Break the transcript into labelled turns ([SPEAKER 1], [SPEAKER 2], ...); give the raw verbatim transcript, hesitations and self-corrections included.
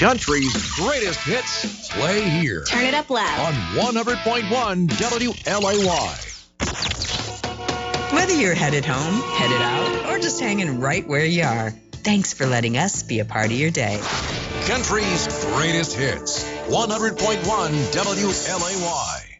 [SPEAKER 1] Country's greatest hits play here.
[SPEAKER 2] Turn it up loud.
[SPEAKER 1] On one hundred point one W L A Y.
[SPEAKER 3] Whether you're headed home, headed out, or just hanging right where you are, thanks for letting us be a part of your day.
[SPEAKER 1] Country's greatest hits. one hundred point one W L A Y.